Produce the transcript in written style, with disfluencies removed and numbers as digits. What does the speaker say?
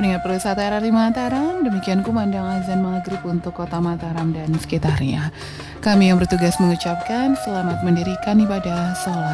pendengar perusahaan RRI Mataram, demikian kumandang azan maghrib untuk kota Mataram dan sekitarnya. Kami yang bertugas mengucapkan selamat mendirikan ibadah sholat